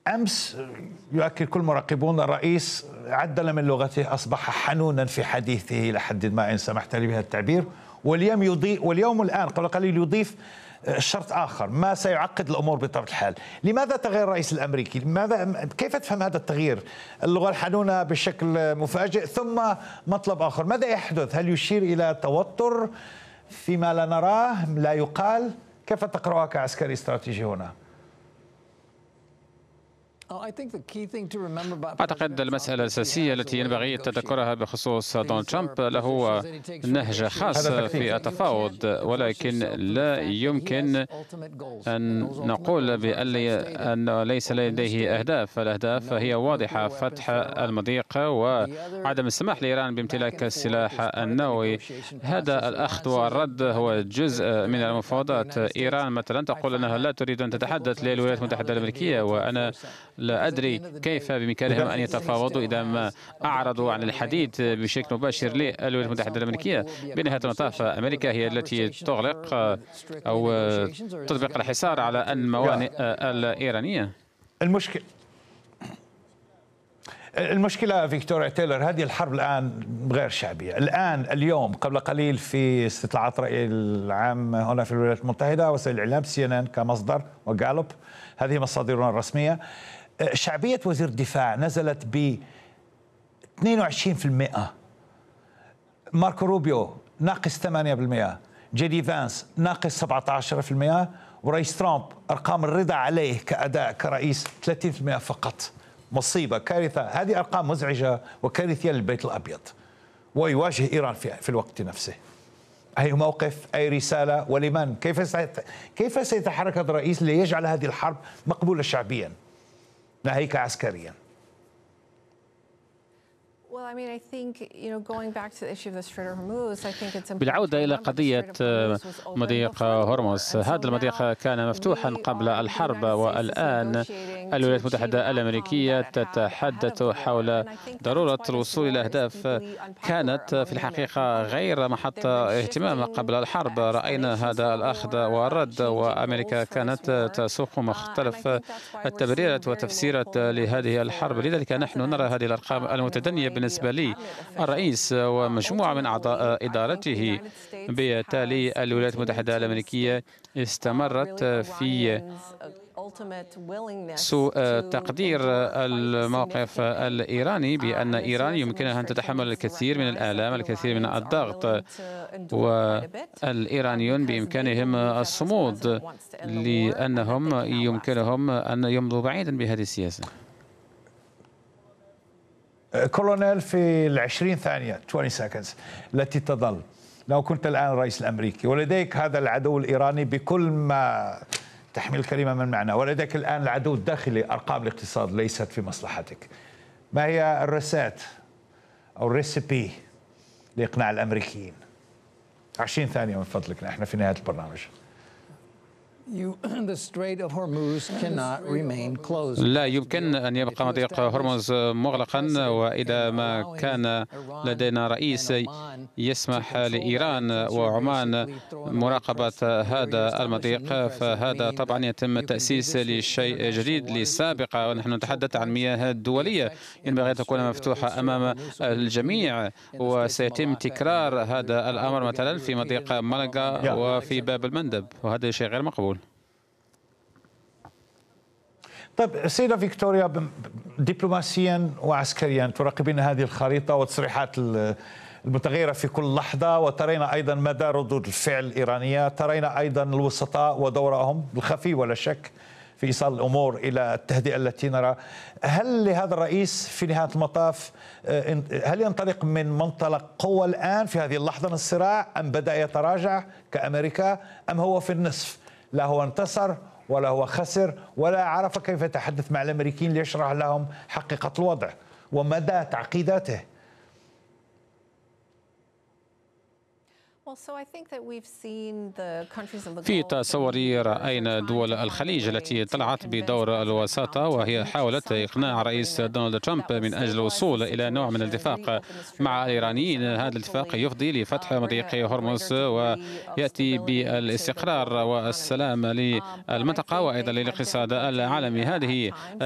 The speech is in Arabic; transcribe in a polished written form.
أمس يؤكد كل مراقبون الرئيس عدل من لغته، أصبح حنونا في حديثه إلى حد ما إن سمحت لي بهذا التعبير. واليوم الآن قبل قليل يضيف شرط آخر ما سيعقد الأمور بطبيعة الحال. لماذا تغير الرئيس الأمريكي؟ كيف تفهم هذا التغيير؟ اللغة الحنونة بشكل مفاجئ ثم مطلب آخر، ماذا يحدث؟ هل يشير إلى توتر فيما لا نراه لا يقال؟ كيف تقرأها كعسكري استراتيجي هنا؟ أعتقد المسألة الأساسية التي ينبغي تذكرها بخصوص دونالد ترامب له نهج خاص في التفاوض، ولكن لا يمكن أن نقول بأن ليس لديه أهداف. الأهداف هي واضحة: فتح المضيق وعدم السماح لإيران بامتلاك السلاح النووي. هذا الأخذ والرد هو جزء من المفاوضات. إيران مثلا تقول أنها لا تريد أن تتحدث للولايات المتحدة الأمريكية، وأنا لا أدري كيف بإمكانهم أن يتفاوضوا إذا ما أعرضوا عن الحديث بشكل مباشر للولايات المتحدة الأمريكية. بنهاية المطاف أمريكا هي التي تغلق أو تطبق الحصار على الموانئ الإيرانية. المشكلة فيكتوريا تايلور، هذه الحرب الآن غير شعبية. اليوم قبل قليل في استطلاعات الرأي العام هنا في الولايات المتحدة وسائل الإعلام CNN كمصدر وغالوب، هذه مصادرنا الرسمية، شعبية وزير الدفاع نزلت ب 22%، ماركو روبيو ناقص 8%، جيدي فانس ناقص 17%، ورئيس ترامب أرقام الرضا عليه كأداء كرئيس 30% فقط. مصيبة، كارثة. هذه أرقام مزعجة وكارثية للبيت الأبيض، ويواجه إيران في الوقت نفسه. أي موقف، أي رسالة، ولمن؟ كيف سيتحرك هذا الرئيس ليجعل هذه الحرب مقبولة شعبيا ناهيك عسكريا؟ بالعودة إلى قضية مضيق هرمز، هذا المضيق كان مفتوحا قبل الحرب، والآن الولايات المتحدة الأمريكية تتحدث حول ضرورة الوصول إلى أهداف كانت في الحقيقة غير محط اهتمام قبل الحرب. رأينا هذا الأخذ والرد، وأمريكا كانت تسوق مختلف التبريرات والتفسيرات لهذه الحرب. لذلك نحن نرى هذه الأرقام المتدنية بالنسبة لي. الرئيس ومجموعة من أعضاء إدارته بالتالي الولايات المتحدة الأمريكية استمرت في سوء تقدير الموقف الإيراني بأن إيران يمكنها أن تتحمل الكثير من الآلام، الكثير من الضغط، والإيرانيون بإمكانهم الصمود لأنهم يمكنهم أن يمضوا بعيدا بهذه السياسة. كولونيل، في 20 ثانية 20 seconds التي تظل، لو كنت الآن الرئيس الأمريكي ولديك هذا العدو الإيراني بكل ما تحمل الكلمة من معنى، ولديك الآن العدو الداخلي، أرقام الاقتصاد ليست في مصلحتك، ما هي الرسات أو الريسيبي لإقناع الأمريكيين؟ 20 ثانية من فضلك، نحن في نهاية البرنامج. لا يمكن أن يبقى مضيق هرمز مغلقا، وإذا ما كان لدينا رئيس يسمح لإيران وعمان مراقبة هذا المضيق، فهذا طبعا يتم تأسيس لشيء جديد للسابقة. ونحن نتحدث عن مياه دولية ينبغي أن تكون مفتوحة أمام الجميع، وسيتم تكرار هذا الأمر مثلا في مضيق ملقا وفي باب المندب، وهذا شيء غير مقبول. طيب سيدة فيكتوريا، دبلوماسيا وعسكريا تراقبين هذه الخريطة والتصريحات المتغيرة في كل لحظة، وترين أيضا مدى ردود الفعل الإيرانية، ترين أيضا الوسطاء ودورهم الخفي ولا شك في إيصال الأمور إلى التهدئة التي نرى. هل لهذا الرئيس في نهاية المطاف هل ينطلق من منطلق قوة الآن في هذه اللحظة من الصراع، أم بدأ يتراجع كأمريكا، أم هو في النصف، لا هو انتصر ولا هو خسر ولا عرف كيف يتحدث مع الأمريكيين ليشرح لهم حقيقة الوضع ومدى تعقيداته؟ في تصوري رأينا دول الخليج التي طلعت بدور الوساطة، وهي حاولت إقناع رئيس دونالد ترامب من أجل الوصول إلى نوع من الاتفاق مع الإيرانيين. هذا الاتفاق يفضي لفتح مضيق هرمز ويأتي بالاستقرار والسلام للمنطقة وأيضا للاقتصاد العالمي. هذه